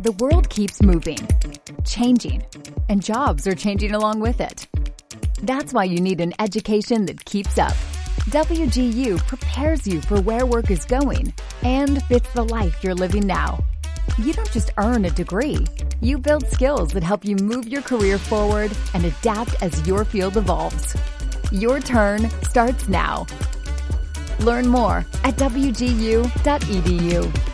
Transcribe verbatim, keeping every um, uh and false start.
the world keeps moving, changing, and jobs are changing along with it. That's why you need an education that keeps up. W G U prepares you for where work is going and fits the life you're living now. You don't just earn a degree. You build skills that help you move your career forward and adapt as your field evolves. Your turn starts now. Learn more at W G U dot E D U.